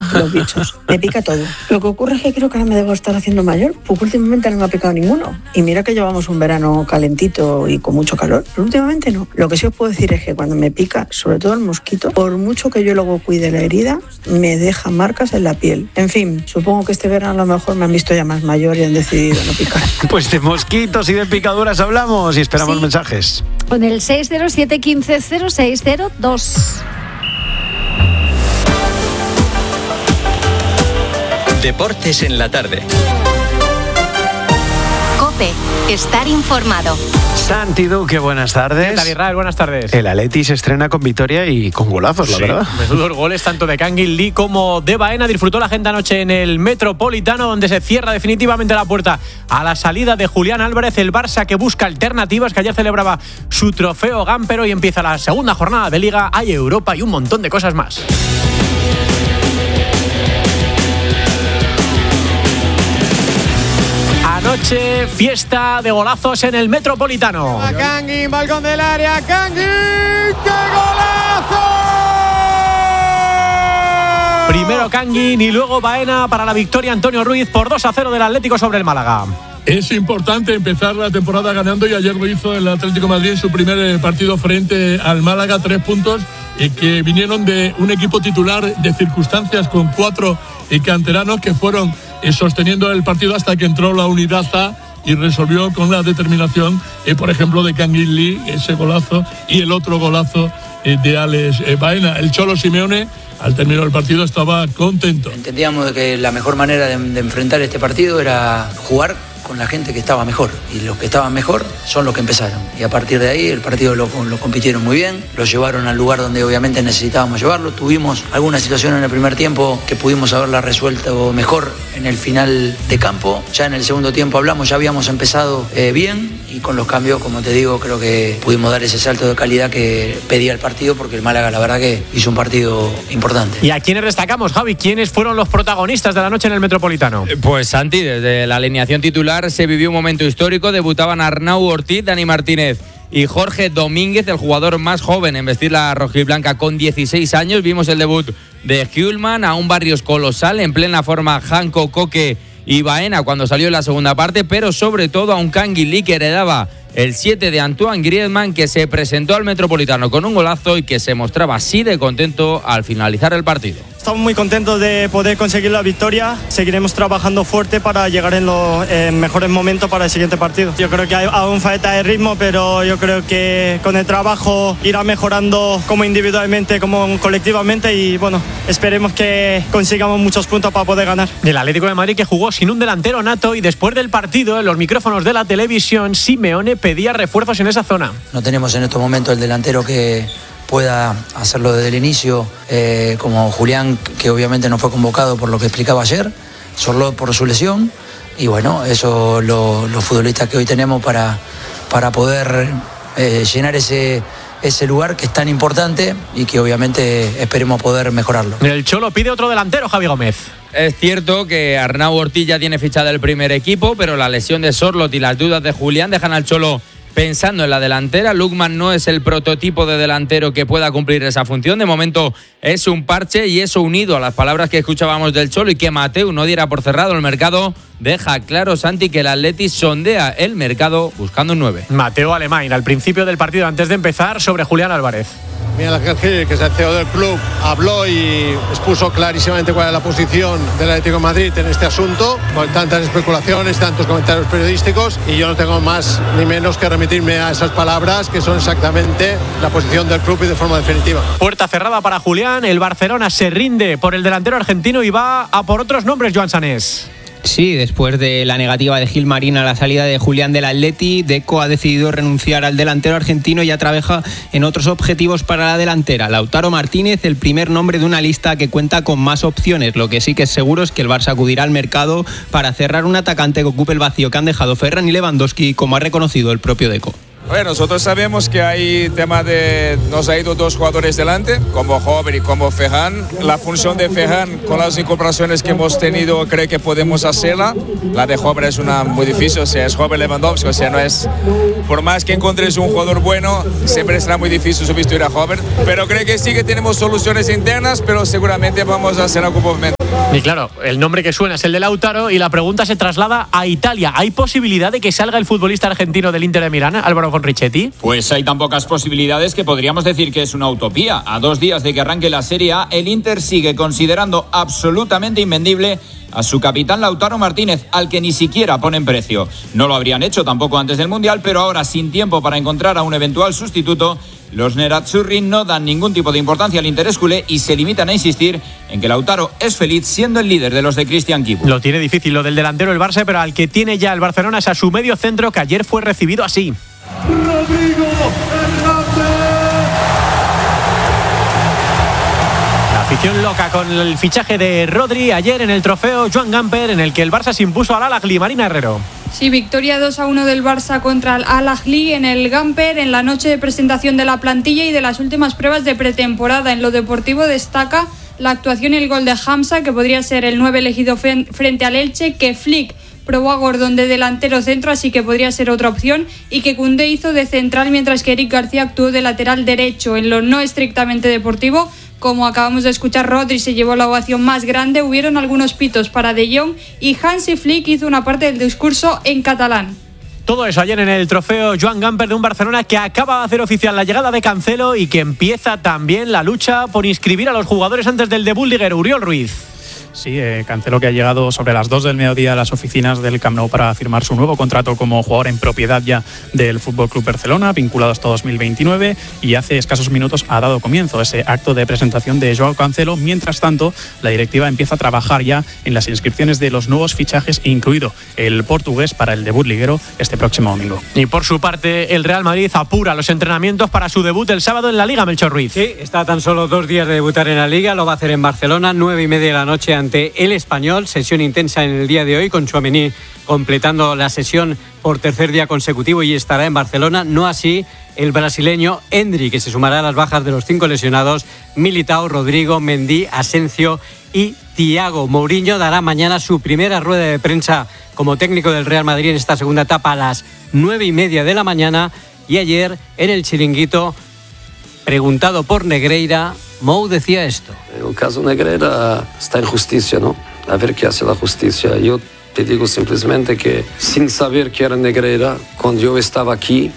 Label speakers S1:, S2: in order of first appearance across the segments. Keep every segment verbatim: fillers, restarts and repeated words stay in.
S1: los bichos. Me pica todo. Lo que ocurre es que creo que ahora me debo estar haciendo mayor, porque últimamente no me ha picado ninguno. Y mira que llevamos un verano calentito y con mucho calor, pero últimamente no. Lo que sí os puedo decir es que cuando me pica, sobre todo el mosquito, por mucho que yo luego cuide la herida, me deja marcas en la piel. En fin, supongo que este verano a lo mejor me han visto ya más mayor y han decidido no picar.
S2: Pues de mosquitos y de picaduras hablamos y esperamos sí. mensajes.
S3: Con el seis cero siete uno cinco cero seis cero dos.
S4: Deportes en la tarde.
S5: COPE. Estar informado.
S2: Santi Duque, buenas tardes.
S6: ¿Qué tal, Israel? Buenas tardes.
S2: El Atleti se estrena con victoria y con golazos, la
S6: sí,
S2: verdad.
S6: Menudos goles tanto de Kangin Lee como de Baena. Disfrutó la gente anoche en el Metropolitano, donde se cierra definitivamente la puerta a la salida de Julián Álvarez. El Barça que busca alternativas, que ayer celebraba su trofeo Gampero y empieza la segunda jornada de Liga. Hay Europa y un montón de cosas más. Anoche, fiesta de golazos en el Metropolitano.
S7: A Kangin, balcón del área, Kangin, ¡qué golazo!
S6: Primero Kangin y luego Baena para la victoria Antonio Ruiz por dos a cero del Atlético sobre el Málaga.
S8: Es importante empezar la temporada ganando y ayer lo hizo el Atlético de Madrid en su primer partido frente al Málaga, tres puntos eh, que vinieron de un equipo titular de circunstancias con cuatro eh, canteranos que fueron eh, sosteniendo el partido hasta que entró la unidad A y resolvió con la determinación, eh, por ejemplo, de Kangin Lee, ese golazo, y el otro golazo eh, de Alex eh, Baena. El Cholo Simeone, al terminar el partido, estaba contento.
S9: Entendíamos de que la mejor manera de, de enfrentar este partido era jugar con la gente que estaba mejor, y los que estaban mejor son los que empezaron, y a partir de ahí el partido lo, lo compitieron muy bien, lo llevaron al lugar donde obviamente necesitábamos llevarlo. Tuvimos alguna situación en el primer tiempo que pudimos haberla resuelto mejor en el final de campo. Ya en el segundo tiempo hablamos, ya habíamos empezado eh, bien, y con los cambios, como te digo, creo que pudimos dar ese salto de calidad que pedía el partido, porque el Málaga la verdad que hizo un partido importante.
S6: ¿Y a quiénes destacamos, Javi? ¿Quiénes fueron los protagonistas de la noche en el Metropolitano?
S10: Pues Santi, desde la alineación titular se vivió un momento histórico. Debutaban Arnau Ortiz, Dani Martínez y Jorge Domínguez, el jugador más joven en vestir la rojiblanca con dieciséis años. Vimos el debut de Hjulman, a un Barrios colosal, en plena forma Janko, Koke y Baena cuando salió en la segunda parte, pero sobre todo a un Kangin Lee que heredaba el siete de Antoine Griezmann, que se presentó al Metropolitano con un golazo y que se mostraba así de contento al finalizar el partido.
S11: Estamos muy contentos de poder conseguir la victoria. Seguiremos trabajando fuerte para llegar en los eh, mejores momentos para el siguiente partido. Yo creo que hay aún falta de ritmo, pero yo creo que con el trabajo irá mejorando como individualmente, como colectivamente, y bueno, esperemos que consigamos muchos puntos para poder ganar.
S6: El Atlético de Madrid que jugó sin un delantero nato, y después del partido en los micrófonos de la televisión Simeone pedía refuerzos en esa zona.
S9: No tenemos en estos momentos el delantero que pueda hacerlo desde el inicio, eh, como Julián, que obviamente no fue convocado por lo que explicaba ayer, Sorlot por su lesión, y bueno, eso lo, los futbolistas que hoy tenemos para, para poder eh, llenar ese, ese lugar que es tan importante y que obviamente esperemos poder mejorarlo.
S6: El Cholo pide otro delantero, Javi Gómez.
S10: Es cierto que Arnau Ortiz ya tiene fichada el primer equipo, pero la lesión de Sorlot y las dudas de Julián dejan al Cholo pensando en la delantera. Lukman no es el prototipo de delantero que pueda cumplir esa función. De momento es un parche, y eso unido a las palabras que escuchábamos del Cholo y que Mateu no diera por cerrado el mercado, deja claro, Santi, que el Atleti sondea el mercado buscando un nueve.
S6: Mateu Alemán, al principio del partido, antes de empezar, sobre Julián Álvarez.
S7: Miguel Ángel Gil, que es el C E O del club, habló y expuso clarísimamente cuál es la posición del Atlético de Madrid en este asunto, con tantas especulaciones, tantos comentarios periodísticos, y yo no tengo más ni menos que remitirme a esas palabras, que son exactamente la posición del club y de forma definitiva.
S6: Puerta cerrada para Julián, el Barcelona se rinde por el delantero argentino y va a por otros nombres, Joan Sanés.
S12: Sí, después de la negativa de Gilmarín a la salida de Julián del Atleti, Deco ha decidido renunciar al delantero argentino y ya trabaja en otros objetivos para la delantera. Lautaro Martínez, el primer nombre de una lista que cuenta con más opciones. Lo que sí que es seguro es que el Barça acudirá al mercado para cerrar un atacante que ocupe el vacío que han dejado Ferran y Lewandowski, como ha reconocido el propio Deco.
S13: Bueno, nosotros sabemos que hay tema de... Nos ha ido dos jugadores delante, como Hover y como Ferran. La función de Ferran, con las incorporaciones que hemos tenido, creo que podemos hacerla. La de Hover es una muy difícil, o sea, es Hover Lewandowski, o sea, no es... Por más que encontres un jugador bueno, siempre será muy difícil sustituir a Hover. Pero creo que sí que tenemos soluciones internas, pero seguramente vamos a hacer algún movimiento.
S6: Y claro, el nombre que suena es el de Lautaro y la pregunta se traslada a Italia. ¿Hay posibilidad de que salga el futbolista argentino del Inter de Milán, Álvaro Richetti?
S14: Pues hay tan pocas posibilidades que podríamos decir que es una utopía. A dos días de que arranque la Serie A, el Inter sigue considerando absolutamente invendible a su capitán Lautaro Martínez, al que ni siquiera ponen precio. No lo habrían hecho tampoco antes del Mundial, pero ahora, sin tiempo para encontrar a un eventual sustituto, los nerazzurri no dan ningún tipo de importancia al interés culé y se limitan a insistir en que Lautaro es feliz siendo el líder de los de Christian Kipu.
S6: Lo tiene difícil lo del delantero el Barça, pero al que tiene ya el Barcelona es a su medio centro, que ayer fue recibido así.
S15: Rodrigo
S6: La afición loca con el fichaje de Rodri ayer en el trofeo Joan Gamper, en el que el Barça se impuso al Al-Ahly. Marina Herrero.
S16: Sí, victoria dos a uno del Barça contra el Al-Ahly en el Gamper en la noche de presentación de la plantilla y de las últimas pruebas de pretemporada. En lo deportivo destaca la actuación y el gol de Hamza, que podría ser el nueve elegido frente al Elche, que Flick probó a Gordon de delantero centro, así que podría ser otra opción, y que Koundé hizo de central, mientras que Eric García actuó de lateral derecho. En lo no estrictamente deportivo, como acabamos de escuchar, Rodri se llevó la ovación más grande, hubieron algunos pitos para De Jong y Hansi Flick hizo una parte del discurso en catalán.
S6: Todo eso ayer en el trofeo Joan Gamper de un Barcelona que acaba de hacer oficial la llegada de Cancelo y que empieza también la lucha por inscribir a los jugadores antes del debut liguero. Uriol Ruiz.
S17: Sí, eh, Cancelo, que ha llegado sobre las dos del mediodía a las oficinas del Camp Nou para firmar su nuevo contrato como jugador en propiedad ya del F C Barcelona, vinculado hasta dos mil veintinueve, y hace escasos minutos ha dado comienzo ese acto de presentación de Joao Cancelo. Mientras tanto, la directiva empieza a trabajar ya en las inscripciones de los nuevos fichajes, incluido el portugués para el debut liguero este próximo domingo.
S6: Y por su parte, el Real Madrid apura los entrenamientos para su debut el sábado en la Liga, Melchor Ruiz.
S18: Sí, está a tan solo dos días de debutar en la Liga, lo va a hacer en Barcelona, nueve y media de la noche ante el Español. Sesión intensa en el día de hoy, con Tchouaméni completando la sesión por tercer día consecutivo y estará en Barcelona. No así el brasileño Endrick, que se sumará a las bajas de los cinco lesionados: Militao, Rodrigo, Mendy, Asensio y Thiago. Mourinho dará mañana su primera rueda de prensa como técnico del Real Madrid en esta segunda etapa a las nueve y media de la mañana. Y ayer en el Chiringuito, preguntado por Negreira, Mou decía esto.
S19: El caso Negreira está en justicia, ¿no? A ver qué hace la justicia. Yo te digo simplemente que, sin saber que era Negreira, cuando yo estaba aquí,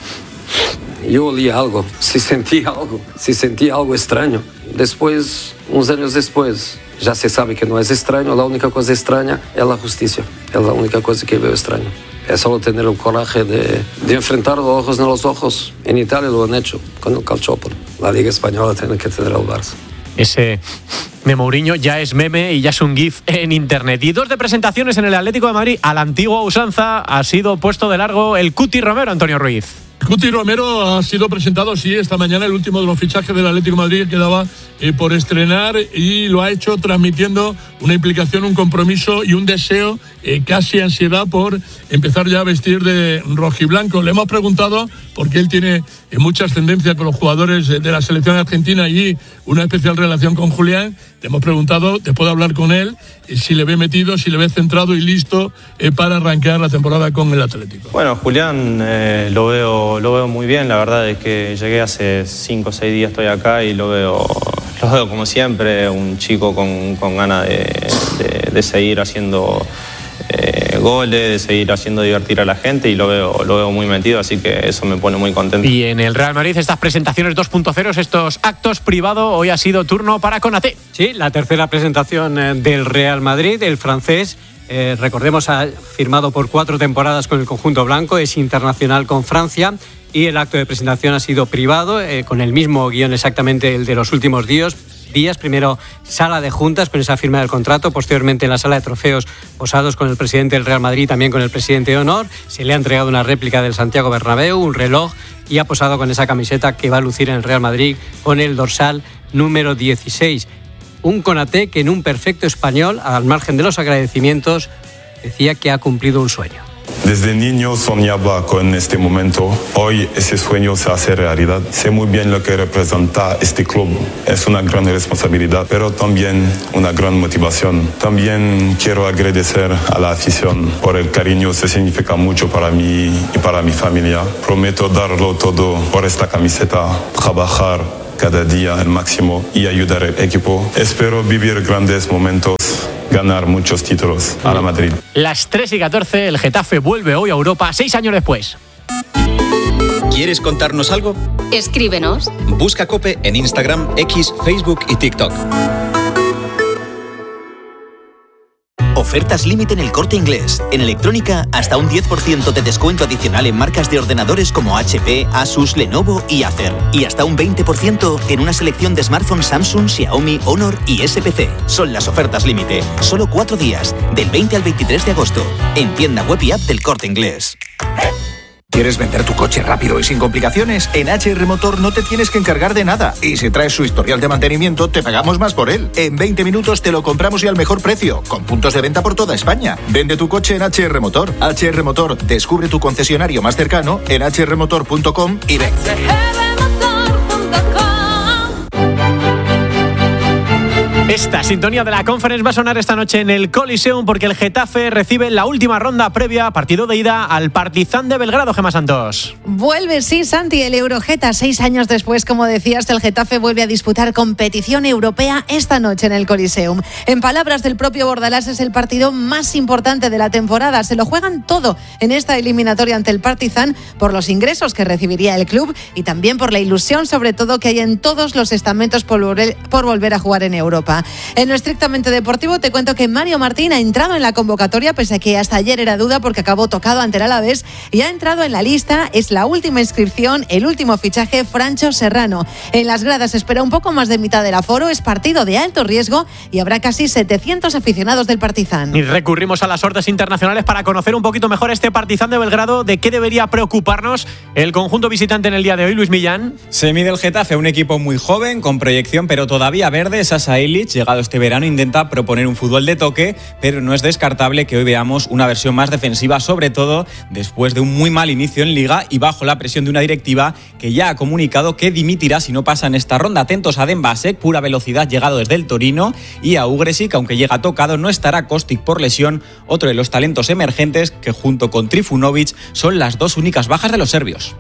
S19: yo olí algo, sí sentí algo, sí sentí algo extraño. Después, unos años después, ya se sabe que no es extraño. La única cosa extraña es la justicia. Es la única cosa que veo extraña. Es solo tener el coraje de, de enfrentar los ojos en los ojos. En Italia lo han hecho con el Calciopoli. La Liga Española tiene que tener al Barça.
S6: Ese de Mourinho ya es meme y ya es un gif en internet. Y dos de presentaciones en el Atlético de Madrid. A la antigua usanza ha sido puesto de largo el Cuti Romero, Antonio Ruiz.
S8: Cuti Romero ha sido presentado, sí, esta mañana, el último de los fichajes del Atlético de Madrid, quedaba eh, por estrenar, y lo ha hecho transmitiendo una implicación, un compromiso y un deseo, eh, casi ansiedad por empezar ya a vestir de rojiblanco. Le hemos preguntado, porque él tiene eh, mucha ascendencia con los jugadores de la selección argentina y una especial relación con Julián. Le hemos preguntado, después de hablar con él, eh, si le ve metido, si le ve centrado y listo eh, para arrancar la temporada con el Atlético.
S20: Bueno, Julián eh, lo veo lo veo muy bien. La verdad es que llegué hace cinco o seis días, estoy acá y lo veo lo veo como siempre, un chico con, con ganas de, de, de seguir haciendo eh, goles, de seguir haciendo divertir a la gente, y lo veo, lo veo muy metido, así que eso me pone muy contento.
S6: Y en el Real Madrid, estas presentaciones dos punto cero, estos actos privados, hoy ha sido turno para Konaté.
S18: Sí, la tercera presentación del Real Madrid, el francés. Eh, recordemos, ha firmado por cuatro temporadas con el conjunto blanco, es internacional con Francia, y el acto de presentación ha sido privado, eh, con el mismo guión exactamente el de los últimos días. días. Primero, sala de juntas con esa firma del contrato, posteriormente en la sala de trofeos, posados con el presidente del Real Madrid, también con el presidente de honor. Se le ha entregado una réplica del Santiago Bernabéu, un reloj, y ha posado con esa camiseta que va a lucir en el Real Madrid con el dorsal número dieciséis. Un Konaté que, en un perfecto español, al margen de los agradecimientos, decía que ha cumplido un sueño.
S15: Desde niño soñaba con este momento. Hoy ese sueño se hace realidad. Sé muy bien lo que representa este club. Es una gran responsabilidad, pero también una gran motivación. También quiero agradecer a la afición por el cariño. Se significa mucho para mí y para mi familia. Prometo darlo todo por esta camiseta, trabajar cada día al máximo y ayudar al equipo. Espero vivir grandes momentos, ganar muchos títulos a la Madrid.
S6: Las tres y catorce, el Getafe vuelve hoy a Europa, seis años después.
S4: ¿Quieres contarnos algo?
S5: Escríbenos.
S4: Busca COPE en Instagram, X, Facebook y TikTok.
S21: Ofertas límite en El Corte Inglés. En electrónica, hasta un diez por ciento de descuento adicional en marcas de ordenadores como H P, Asus, Lenovo y Acer. Y hasta un veinte por ciento en una selección de smartphones Samsung, Xiaomi, Honor y S P C. Son las ofertas límite. Solo cuatro días, del veinte al veintitrés de agosto. En tienda web y app del Corte Inglés.
S22: ¿Quieres vender tu coche rápido y sin complicaciones? En H R Motor no te tienes que encargar de nada. Y si traes su historial de mantenimiento, te pagamos más por él. En veinte minutos te lo compramos y al mejor precio, con puntos de venta por toda España. Vende tu coche en H R Motor. H R Motor, descubre tu concesionario más cercano en h r motor punto com y ven.
S6: Esta sintonía de la Conference va a sonar esta noche en el Coliseum porque el Getafe recibe la última ronda previa, partido de ida al Partizan de Belgrado. Gemma Santos.
S23: Vuelve, sí, Santi, el Eurogeta. Seis años después, como decías, el Getafe vuelve a disputar competición europea esta noche en el Coliseum. En palabras del propio Bordalás, es el partido más importante de la temporada. Se lo juegan todo en esta eliminatoria ante el Partizan por los ingresos que recibiría el club y también por la ilusión, sobre todo, que hay en todos los estamentos por volver, por volver a jugar en Europa. En lo estrictamente deportivo, te cuento que Mario Martín ha entrado en la convocatoria, pese a que hasta ayer era duda porque acabó tocado ante el Alavés, y ha entrado en la lista. Es la última inscripción, el último fichaje, Francho Serrano. En las gradas se espera un poco más de mitad del aforo, es partido de alto riesgo y habrá casi setecientos aficionados del Partizan.
S6: Y recurrimos a las órdenes internacionales para conocer un poquito mejor este Partizan de Belgrado. ¿De qué debería preocuparnos el conjunto visitante en el día de hoy, Luis Millán?
S24: Se mide el Getafe, un equipo muy joven, con proyección, pero todavía verde. Sasa Ilic, llegado este verano, intenta proponer un fútbol de toque, pero no es descartable que hoy veamos una versión más defensiva, sobre todo después de un muy mal inicio en Liga y bajo la presión de una directiva que ya ha comunicado que dimitirá si no pasa en esta ronda. Atentos a Dembasek, pura velocidad, llegado desde el Torino, y a Ugresic, aunque llega tocado. No estará Kostic por lesión, otro de los talentos emergentes que junto con Trifunovic son las dos únicas bajas de los serbios.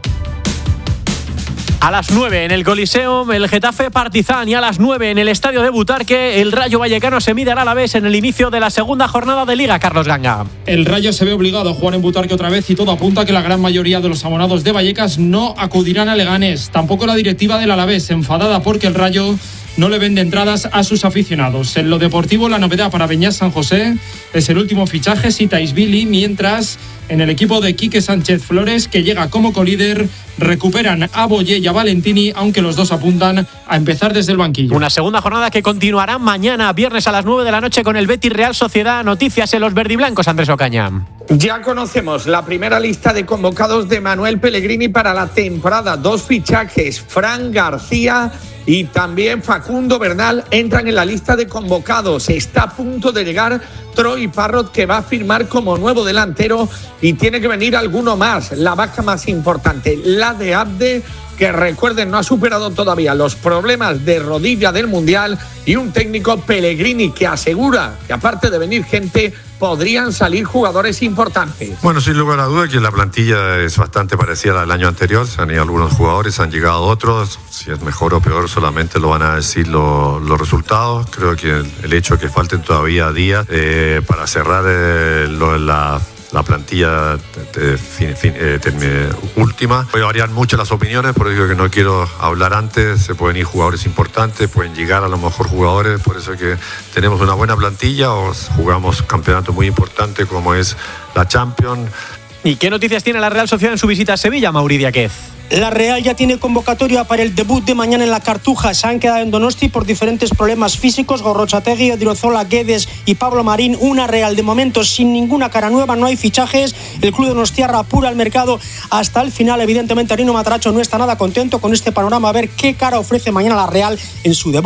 S6: A las nueve en el Coliseum, el Getafe Partizan, y a las nueve en el estadio de Butarque, el Rayo Vallecano se mide al Alavés en el inicio de la segunda jornada de Liga. Carlos Ganga.
S25: El Rayo se ve obligado a jugar en Butarque otra vez y todo apunta a que la gran mayoría de los abonados de Vallecas no acudirán a Leganés. Tampoco la directiva del Alavés, enfadada porque el Rayo no le vende entradas a sus aficionados. En lo deportivo, la novedad para Beñat San José es el último fichaje, Sitaisvili, mientras en el equipo de Quique Sánchez Flores, que llega como colíder, recuperan a Boye y a Valentini, aunque los dos apuntan a empezar desde el banquillo.
S6: Una segunda jornada que continuará mañana, viernes a las nueve de la noche, con el Betis Real Sociedad. Noticias en los verdiblancos, Andrés Ocaña.
S26: Ya conocemos la primera lista de convocados de Manuel Pellegrini para la temporada. Dos fichajes, Fran García y también Facundo Bernal, entran en la lista de convocados. Está a punto de llegar Troy Parrott, que va a firmar como nuevo delantero, y tiene que venir alguno más. La baja más importante, la de Abde, que recuerden no ha superado todavía los problemas de rodilla del Mundial, y un técnico, Pellegrini, que asegura que aparte de venir gente, podrían salir jugadores importantes.
S27: Bueno, sin lugar a duda que la plantilla es bastante parecida al año anterior. Se han ido algunos jugadores, han llegado otros. Si es mejor o peor solamente lo van a decir lo, los resultados. Creo que el, el hecho de que falten todavía días eh, para cerrar eh, lo, la la plantilla de, fin, fin, eh, termine, última. Puede variar mucho las opiniones, por eso digo que no quiero hablar antes. Se pueden ir jugadores importantes, pueden llegar a lo mejor jugadores, por eso que tenemos una buena plantilla, o jugamos campeonatos muy importantes como es la Champions.
S6: ¿Y qué noticias tiene la Real Sociedad en su visita a Sevilla, Mauri Díaz?
S28: La Real ya tiene convocatoria para el debut de mañana en la Cartuja. Se han quedado en Donosti por diferentes problemas físicos. Gorrochategui, Odriozola, Guedes y Pablo Marín. Una Real de momento sin ninguna cara nueva, no hay fichajes. El club de Donostiarra apura el mercado hasta el final. Evidentemente, Rino Mataracho no está nada contento con este panorama. A ver qué cara ofrece mañana la Real en su debut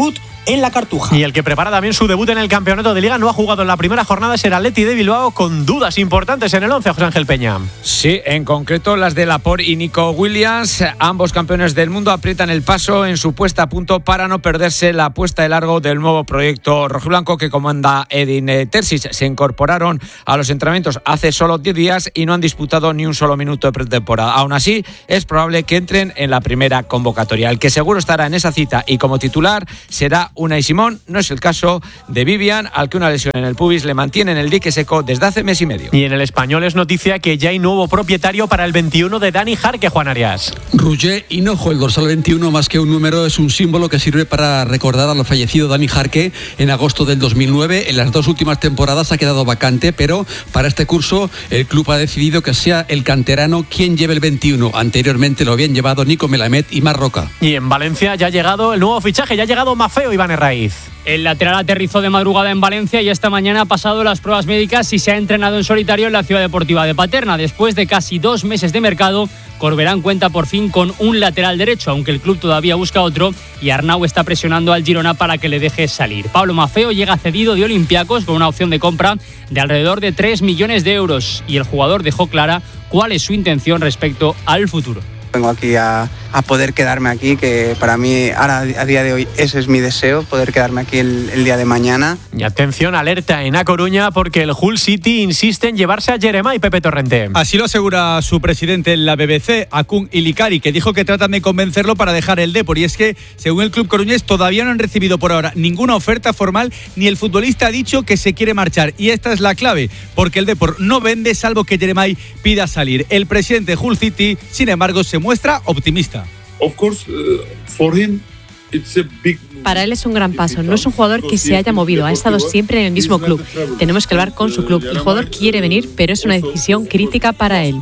S28: en la Cartuja.
S6: Y el que prepara también su debut en el campeonato de Liga no ha jugado en la primera jornada es el Atleti de Bilbao, con dudas importantes en el once, José Ángel Peña.
S1: Sí, en concreto las de Laporte y Nico Williams. Ambos campeones del mundo aprietan el paso en su puesta a punto para no perderse la puesta de largo del nuevo proyecto rojiblanco que comanda Edin Terzic. Se incorporaron a los entrenamientos hace solo diez días y no han disputado ni un solo minuto de pretemporada. Aún así, es probable que entren en la primera convocatoria. El que seguro estará en esa cita y como titular será Unai Simón. No es el caso de Vivian, al que una lesión en el pubis le mantiene en el dique seco desde hace mes y medio.
S6: Y en el Español es noticia que ya hay nuevo propietario para el veintiuno de Dani Jarque, Juan Arias.
S2: Roger Hinojo, el dorsal veintiuno, más que un número, es un símbolo que sirve para recordar a lo fallecido Dani Jarque en agosto del dos mil nueve. En las dos últimas temporadas ha quedado vacante, pero para este curso el club ha decidido que sea el canterano quien lleve el veintiuno. Anteriormente lo habían llevado Nico Melamed y Mar Roca.
S6: Y en Valencia ya ha llegado el nuevo fichaje, ya ha llegado Mafeo Iván Herraiz.
S3: El lateral aterrizó de madrugada en Valencia y esta mañana ha pasado las pruebas médicas y se ha entrenado en solitario en la Ciudad Deportiva de Paterna. Después de casi dos meses de mercado, Corberán cuenta por fin con un lateral derecho, aunque el club todavía busca otro y Arnau está presionando al Girona para que le deje salir. Pablo Mafeo llega cedido de Olympiacos con una opción de compra de alrededor de tres millones de euros y el jugador dejó clara cuál es su intención respecto al futuro.
S7: Vengo aquí a, a poder quedarme aquí, que para mí ahora a día de hoy ese es mi deseo, poder quedarme aquí el, el día de mañana.
S6: Y atención, alerta en A Coruña porque el Hull City insiste en llevarse a Jeremá y Pepe Torrente.
S9: Así lo asegura su presidente en la B B C, Akun Ilikari, que dijo que tratan de convencerlo para dejar el Depor. Y es que, según el club coruñés, todavía no han recibido por ahora ninguna oferta formal, ni el futbolista ha dicho que se quiere marchar. Y esta es la clave, porque el Depor no vende salvo que Jeremai pida salir. El presidente de Hull City, sin embargo, se muestra optimista.
S10: Of course, uh, for him it's a big...
S11: Para él es un gran paso. No es un jugador que se haya movido, ha estado siempre en el mismo club. Tenemos que hablar con su club. El jugador quiere venir, pero es una decisión crítica para él.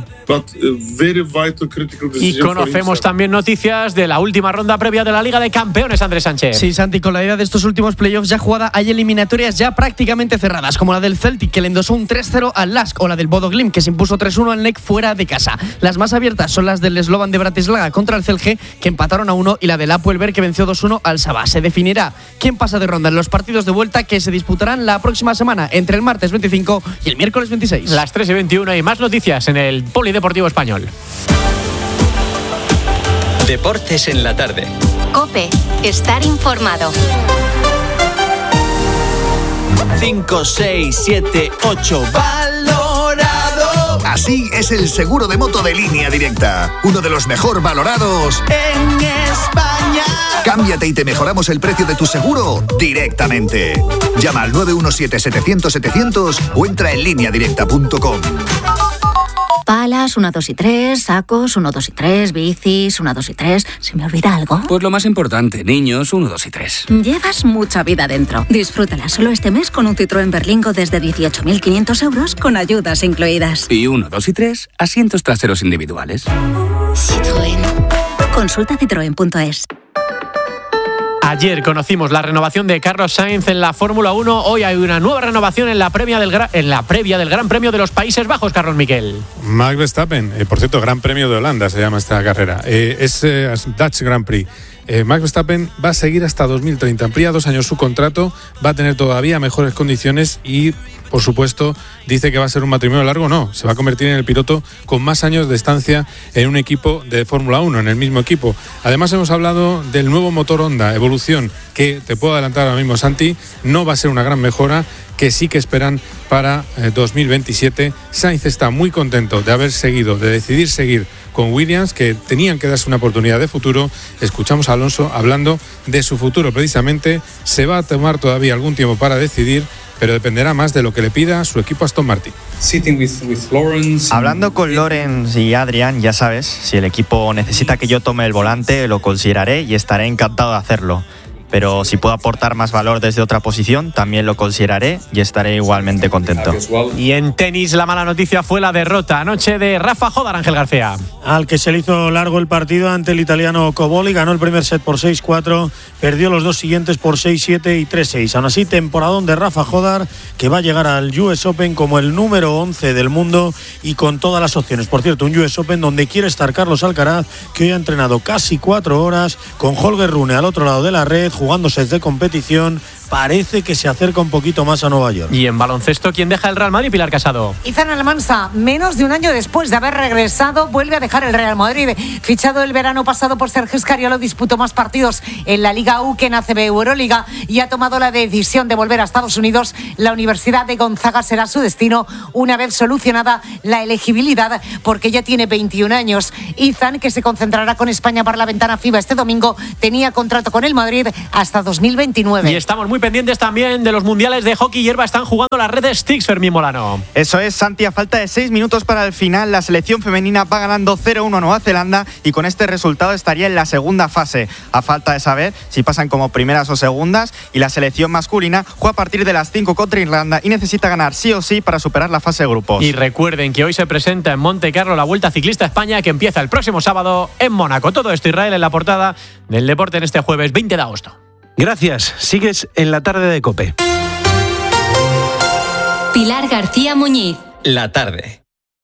S6: Y conocemos también noticias de la última ronda previa de la Liga de Campeones, Andrés Sánchez.
S12: Sí, Santi, con la idea de estos últimos playoffs ya jugada, hay eliminatorias ya prácticamente cerradas, como la del Celtic, que le endosó un tres cero al Lask, o la del Bodo Glimt, que se impuso tres uno al N E C fuera de casa. Las más abiertas son las del Slovan de Bratislava contra el Celje, que empataron a uno, y la del Apoel Ver, que venció dos uno al Sabah. Se definirá quién pasa de ronda en los partidos de vuelta que se disputarán la próxima semana, entre el martes veinticinco y el miércoles veintiséis.
S6: Las tres y veintiuno hay más noticias en el Polideportivo Español.
S4: Deportes en la tarde.
S5: COPE. Estar informado.
S22: cinco, seis, siete, ocho. ¡Valorado! Así es el seguro de moto de Línea Directa. Uno de los mejor valorados en España. Cámbiate y te mejoramos el precio de tu seguro directamente. Llama al nueve uno siete, setecientos, setecientos o entra en línea directa punto com.
S29: Palas, uno, dos y tres, sacos, uno, dos y tres, bicis, uno, dos y tres. ¿Se me olvida algo?
S30: Pues lo más importante, niños, uno, dos y tres.
S29: Llevas mucha vida dentro. Disfrútala solo este mes con un Citroën Berlingo desde dieciocho mil quinientos euros con ayudas incluidas.
S30: Y uno, dos y tres, asientos traseros individuales.
S29: Citroën. Consulta citroen punto es.
S6: Ayer conocimos la renovación de Carlos Sainz en la Fórmula uno. Hoy hay una nueva renovación en la previa del, gra- en la previa del Gran Premio de los Países Bajos, Carlos Miquel.
S31: Max Verstappen, eh, por cierto, Gran Premio de Holanda se llama esta carrera. Eh, es eh, Dutch Grand Prix. Eh, Max Verstappen va a seguir hasta dos mil treinta. Amplía dos años su contrato, va a tener todavía mejores condiciones y, por supuesto, dice que va a ser un matrimonio largo. No, se va a convertir en el piloto con más años de estancia en un equipo de Fórmula uno, en el mismo equipo. Además, hemos hablado del nuevo motor Honda Evolución, que te puedo adelantar ahora mismo, Santi, no va a ser una gran mejora, que sí que esperan para eh, dos mil veintisiete. Sainz está muy contento de haber seguido, de decidir seguir con Williams, que tenían que darse una oportunidad de futuro. Escuchamos a Alonso hablando de su futuro. Precisamente se va a tomar todavía algún tiempo para decidir, pero dependerá más de lo que le pida su equipo Aston Martin.
S32: Hablando con Lawrence y Adrian, ya sabes, si el equipo necesita que yo tome el volante, lo consideraré y estaré encantado de hacerlo. Pero si puedo aportar más valor desde otra posición, también lo consideraré y estaré igualmente contento.
S6: Y en tenis, la mala noticia fue la derrota anoche de Rafa Jodar, Ángel García.
S28: Al que se le hizo largo el partido ante el italiano Coboli, ganó el primer set por seis cuatro, perdió los dos siguientes por seis siete y tres seis. Aún así, temporadón de Rafa Jodar, que va a llegar al U S Open como el número once del mundo y con todas las opciones. Por cierto, un U S Open donde quiere estar Carlos Alcaraz, que hoy ha entrenado casi cuatro horas con Holger Rune al otro lado de la red,
S8: jugando sets de competición, parece que se acerca un poquito más a Nueva York.
S6: Y en baloncesto, ¿quién deja el Real Madrid? Pilar Casado.
S13: Izan Almansa, menos de un año después de haber regresado, vuelve a dejar el Real Madrid. Fichado el verano pasado por Sergio Scariolo, disputó más partidos en la Liga U que en A C B Euroliga y ha tomado la decisión de volver a Estados Unidos. La Universidad de Gonzaga será su destino una vez solucionada la elegibilidad, porque ya tiene veintiún años. Izan, que se concentrará con España para la ventana FIBA este domingo, tenía contrato con el Madrid hasta dos mil veintinueve.
S6: Y estamos muy pendientes también de los mundiales de hockey hierba. Están jugando las redes Sticks, Fermín Molano.
S32: Eso es, Santi, a falta de seis minutos para el final, la selección femenina va ganando cero uno a Nueva Zelanda y con este resultado estaría en la segunda fase. A falta de saber si pasan como primeras o segundas, y la selección masculina juega a partir de las cinco contra Irlanda y necesita ganar sí o sí para superar la fase de grupos.
S6: Y recuerden que hoy se presenta en Monte Carlo la Vuelta Ciclista a España, que empieza el próximo sábado en Mónaco. Todo esto, Israel, en la portada del deporte en este jueves veinte de agosto.
S14: Gracias. Sigues en la tarde de COPE.
S5: Pilar García Muñiz.
S4: La tarde.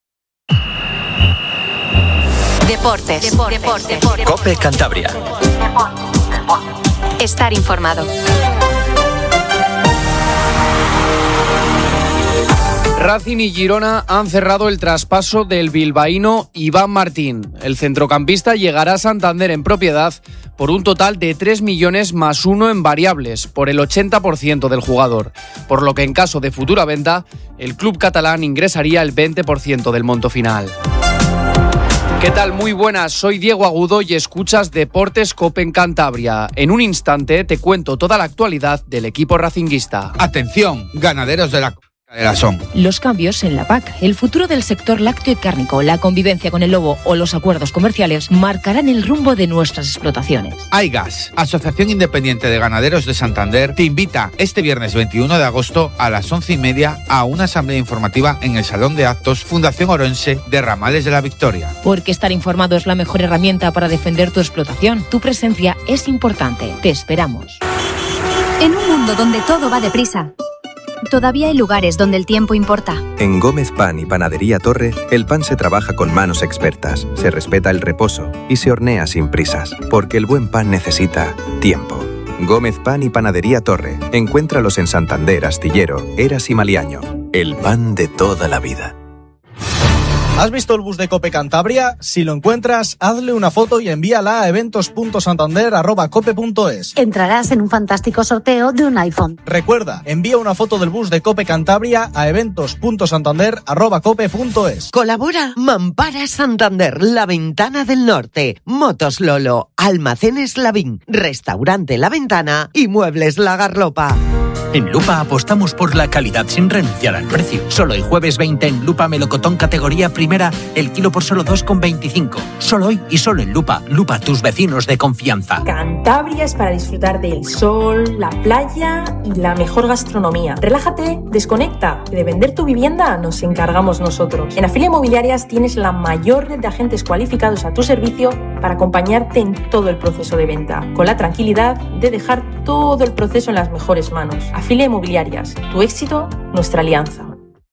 S5: Deportes. Deportes. Deportes. Deportes.
S4: COPE Cantabria.
S5: Estar informado.
S15: Racing y Girona han cerrado el traspaso del bilbaíno Iván Martín. El centrocampista llegará a Santander en propiedad por un total de tres millones más uno en variables, por el ochenta por ciento del jugador, por lo que en caso de futura venta, el club catalán ingresaría el veinte por ciento del monto final. ¿Qué tal? Muy buenas, soy Diego Agudo y escuchas Deportes COPE en Cantabria. En un instante te cuento toda la actualidad del equipo racinguista.
S16: Atención, ganaderos de la...
S17: Los cambios en la P A C, el futuro del sector lácteo y cárnico, la convivencia con el lobo o los acuerdos comerciales marcarán el rumbo de nuestras explotaciones.
S16: AIGAS, Asociación Independiente de Ganaderos de Santander, te invita este viernes veintiuno de agosto a las once y media a una asamblea informativa en el Salón de Actos Fundación Orense de Ramales de la Victoria.
S17: Porque estar informado es la mejor herramienta para defender tu explotación. Tu presencia es importante. Te esperamos.
S18: En un mundo donde todo va deprisa, todavía hay lugares donde el tiempo importa.
S19: En Gómez Pan y Panadería Torre, el pan se trabaja con manos expertas, se respeta el reposo y se hornea sin prisas, porque el buen pan necesita tiempo. Gómez Pan y Panadería Torre. Encuéntralos en Santander, Astillero, Eras y Maliaño. El pan de toda la vida.
S20: ¿Has visto el bus de COPE Cantabria? Si lo encuentras, hazle una foto y envíala a eventos punto santander arroba cope punto es.
S18: Entrarás en un fantástico sorteo de un iPhone.
S20: Recuerda, envía una foto del bus de COPE Cantabria a eventos punto santander arroba cope punto es.
S21: Colabora Mampara Santander, La Ventana del Norte, Motos Lolo, Almacenes Lavín, Restaurante La Ventana y Muebles La Garlopa.
S23: En Lupa apostamos por la calidad sin renunciar al precio. Solo hoy jueves veinte en Lupa melocotón categoría primera, el kilo por solo dos con veinticinco. Solo hoy y solo en Lupa. Lupa, tus vecinos de confianza.
S24: Cantabria es para disfrutar del sol, la playa y la mejor gastronomía. Relájate, desconecta. De vender tu vivienda nos encargamos nosotros. En Afilia Mobiliarias tienes la mayor red de agentes cualificados a tu servicio para acompañarte en todo el proceso de venta, con la tranquilidad de dejar todo el proceso en las mejores manos. Afilia Mobiliarias, tu éxito, nuestra alianza.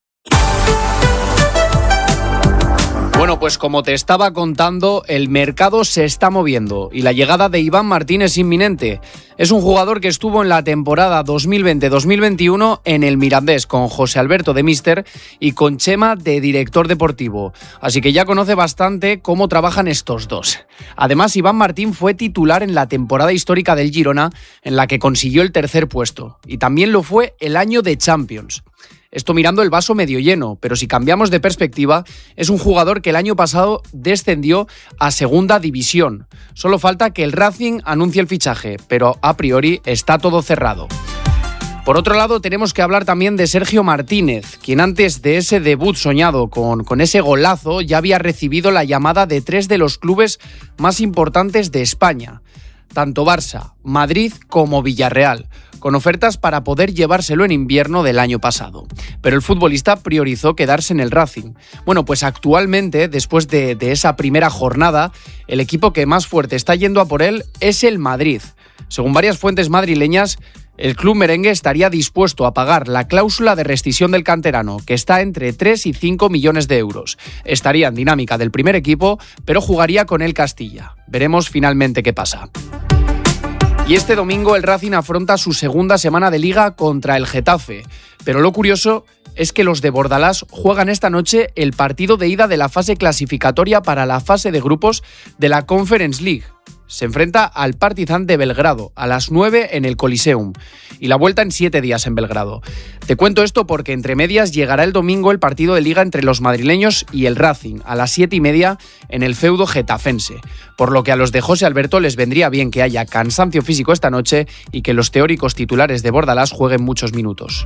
S15: Bueno, pues como te estaba contando, el mercado se está moviendo y la llegada de Iván Martín es inminente. Es un jugador que estuvo en la temporada dos mil veinte dos mil veintiuno en el Mirandés con José Alberto de míster y con Chema de director deportivo. Así que ya conoce bastante cómo trabajan estos dos. Además, Iván Martín fue titular en la temporada histórica del Girona, en la que consiguió el tercer puesto. Y también lo fue el año de Champions. Esto mirando el vaso medio lleno, pero si cambiamos de perspectiva, es un jugador que el año pasado descendió a segunda división. Solo falta que el Racing anuncie el fichaje, pero a priori está todo cerrado. Por otro lado, tenemos que hablar también de Sergio Martínez, quien antes de ese debut soñado con, con ese golazo ya había recibido la llamada de tres de los clubes más importantes de España, tanto Barça, Madrid como Villarreal, con ofertas para poder llevárselo en invierno del año pasado. Pero el futbolista priorizó quedarse en el Racing. Bueno, pues actualmente, después de, de esa primera jornada, el equipo que más fuerte está yendo a por él es el Madrid. Según varias fuentes madrileñas, el club merengue estaría dispuesto a pagar la cláusula de rescisión del canterano, que está entre tres y cinco millones de euros. Estaría en dinámica del primer equipo, pero jugaría con el Castilla. Veremos finalmente qué pasa. Y este domingo el Racing afronta su segunda semana de Liga contra el Getafe. Pero lo curioso es que los de Bordalás juegan esta noche el partido de ida de la fase clasificatoria para la fase de grupos de la Conference League. Se enfrenta al Partizan de Belgrado a las nueve en el Coliseum y la vuelta en siete días en Belgrado. Te cuento esto porque entre medias llegará el domingo el partido de Liga entre los madrileños y el Racing a las siete y media en el feudo getafense, por lo que a los de José Alberto les vendría bien que haya cansancio físico esta noche y que los teóricos titulares de Bordalás jueguen muchos minutos.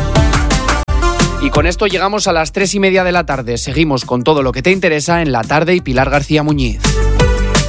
S15: Y con esto llegamos a las tres y media de la tarde. Seguimos con todo lo que te interesa en La Tarde y Pilar García Muñiz.